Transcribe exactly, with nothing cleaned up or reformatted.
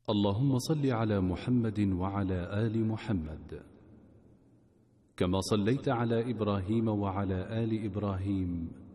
اللهم صل على محمد وعلى آل محمد كما صليت على إبراهيم وعلى آل إبراهيم